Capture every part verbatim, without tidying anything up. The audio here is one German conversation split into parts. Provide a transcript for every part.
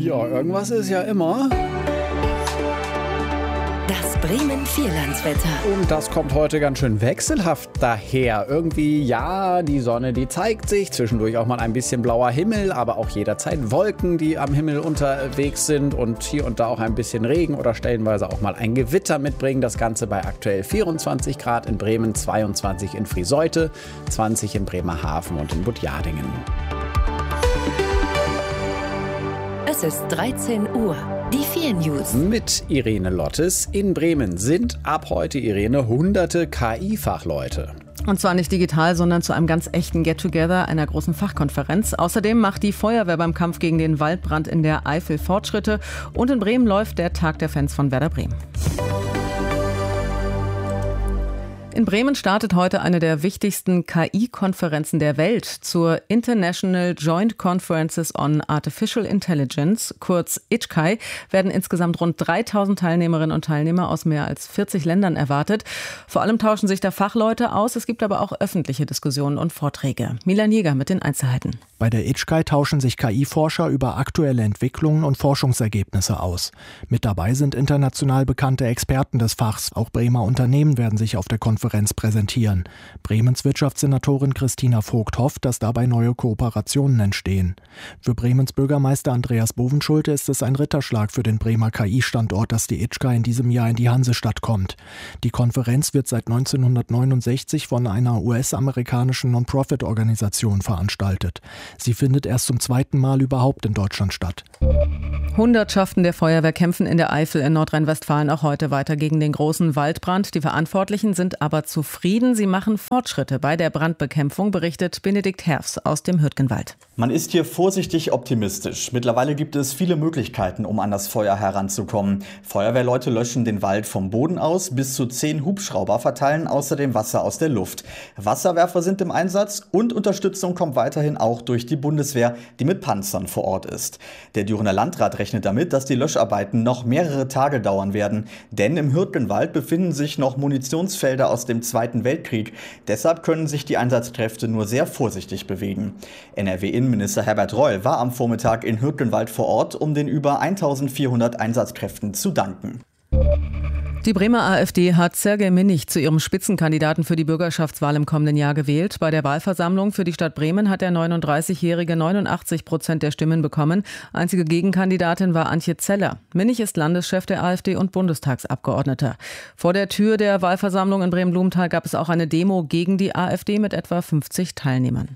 Ja, irgendwas ist ja immer. Das Bremen-Vierlandswetter. Und das kommt heute ganz schön wechselhaft daher. Irgendwie, ja, die Sonne, die zeigt sich. Zwischendurch auch mal ein bisschen blauer Himmel, aber auch jederzeit Wolken, die am Himmel unterwegs sind. Und hier und da auch ein bisschen Regen oder stellenweise auch mal ein Gewitter mitbringen. Das Ganze bei aktuell vierundzwanzig Grad in Bremen, zweiundzwanzig in Friseute, zwanzig in Bremerhaven und in Budjadingen. Es ist dreizehn Uhr. Die vier News. Mit Irene Lottes. In Bremen sind ab heute, Irene, hunderte K I-Fachleute. Und zwar nicht digital, sondern zu einem ganz echten Get-Together, einer großen Fachkonferenz. Außerdem macht die Feuerwehr beim Kampf gegen den Waldbrand in der Eifel Fortschritte. Und in Bremen läuft der Tag der Fans von Werder Bremen. In Bremen startet heute eine der wichtigsten K I-Konferenzen der Welt zur International Joint Conferences on Artificial Intelligence, kurz I J C A I, werden insgesamt rund dreitausend Teilnehmerinnen und Teilnehmer aus mehr als vierzig Ländern erwartet. Vor allem tauschen sich da Fachleute aus. Es gibt aber auch öffentliche Diskussionen und Vorträge. Milan Jäger mit den Einzelheiten. Bei der I J C A I tauschen sich K I-Forscher über aktuelle Entwicklungen und Forschungsergebnisse aus. Mit dabei sind international bekannte Experten des Fachs. Auch Bremer Unternehmen werden sich auf der Konferenz präsentieren. Bremens Wirtschaftssenatorin Christina Vogt hofft, dass dabei neue Kooperationen entstehen. Für Bremens Bürgermeister Andreas Bovenschulte ist es ein Ritterschlag für den Bremer K I-Standort, dass die I J C A I in diesem Jahr in die Hansestadt kommt. Die Konferenz wird seit neunzehnhundertneunundsechzig von einer U S-amerikanischen Non-Profit-Organisation veranstaltet. Sie findet erst zum zweiten Mal überhaupt in Deutschland statt. Hundertschaften der Feuerwehr kämpfen in der Eifel in Nordrhein-Westfalen auch heute weiter gegen den großen Waldbrand. Die Verantwortlichen sind aber zufrieden. Sie machen Fortschritte bei der Brandbekämpfung, berichtet Benedikt Herfs aus dem Hürtgenwald. Man ist hier vorsichtig optimistisch. Mittlerweile gibt es viele Möglichkeiten, um an das Feuer heranzukommen. Feuerwehrleute löschen den Wald vom Boden aus, bis zu zehn Hubschrauber verteilen außerdem Wasser aus der Luft. Wasserwerfer sind im Einsatz und Unterstützung kommt weiterhin auch durch die Bundeswehr, die mit Panzern vor Ort ist. Der Dürener Landrat rechnet damit, dass die Löscharbeiten noch mehrere Tage dauern werden. Denn im Hürtgenwald befinden sich noch Munitionsfelder aus dem Zweiten Weltkrieg. Deshalb können sich die Einsatzkräfte nur sehr vorsichtig bewegen. N R W-Innenminister Herbert Reul war am Vormittag in Hürtgenwald vor Ort, um den über eintausendvierhundert Einsatzkräften zu danken. Die Bremer AfD hat Sergej Minich zu ihrem Spitzenkandidaten für die Bürgerschaftswahl im kommenden Jahr gewählt. Bei der Wahlversammlung für die Stadt Bremen hat der neununddreißigjährige neunundachtzig Prozent der Stimmen bekommen. Einzige Gegenkandidatin war Antje Zeller. Minich ist Landeschef der AfD und Bundestagsabgeordneter. Vor der Tür der Wahlversammlung in Bremen-Blumenthal gab es auch eine Demo gegen die AfD mit etwa fünfzig Teilnehmern.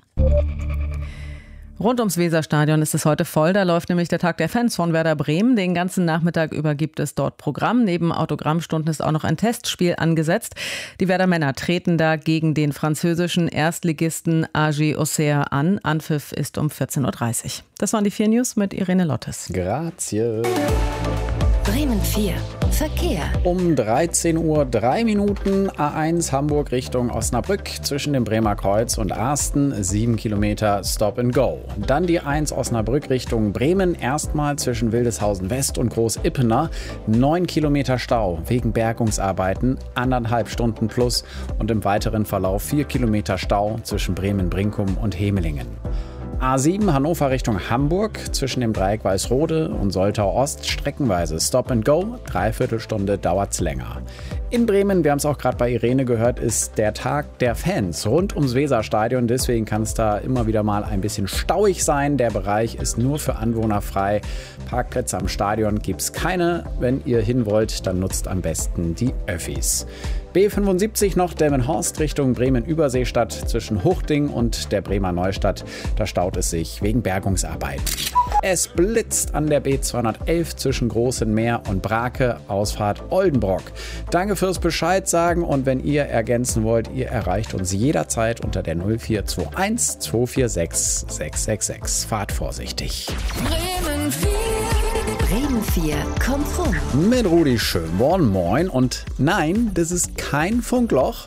Rund ums Weserstadion ist es heute voll. Da läuft nämlich der Tag der Fans von Werder Bremen. Den ganzen Nachmittag über gibt es dort Programm. Neben Autogrammstunden ist auch noch ein Testspiel angesetzt. Die Werder Männer treten da gegen den französischen Erstligisten A G Auxerre an. Anpfiff ist um vierzehn Uhr dreißig. Das waren die vier News mit Irene Lottes. Grazie. Bremen vier. Verkehr. Um dreizehn Uhr drei Minuten A eins Hamburg Richtung Osnabrück zwischen dem Bremer Kreuz und Arsten, sieben Kilometer Stop and Go. Dann die eins Osnabrück Richtung Bremen, erstmal zwischen Wildeshausen West und Groß-Ippener, neun Kilometer Stau wegen Bergungsarbeiten, anderthalb Stunden plus und im weiteren Verlauf vier Kilometer Stau zwischen Bremen-Brinkum und Hemelingen. A sieben Hannover Richtung Hamburg zwischen dem Dreieck Weißrode und Soltau Ost streckenweise Stop and Go, Dreiviertelstunde dauert's länger. In Bremen, wir haben es auch gerade bei Irene gehört, ist der Tag der Fans rund ums Weserstadion. Deswegen kann es da immer wieder mal ein bisschen stauig sein. Der Bereich ist nur für Anwohner frei. Parkplätze am Stadion gibt's keine. Wenn ihr hin wollt, dann nutzt am besten die Öffis. B fünfundsiebzig noch Delmenhorst Richtung Bremen-Überseestadt zwischen Huchting und der Bremer Neustadt. Da staut es sich wegen Bergungsarbeit. Es blitzt an der B zweihundertelf zwischen Großen Meer und Brake, Ausfahrt Oldenbrock. Danke fürs Bescheid sagen und wenn ihr ergänzen wollt, ihr erreicht uns jederzeit unter der null vier zwei eins zwei vier sechs sechs sechs sechs. Fahrt vorsichtig. Bremen vier. Bremen vier kommt rum. Mit Rudi Schönborn, moin. Und nein, das ist kein Funkloch.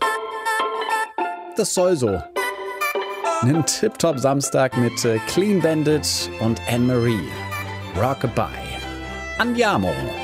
Das soll so. Einen Tip-Top-Samstag mit Clean Bandit und Anne-Marie. Rockabye. Andiamo.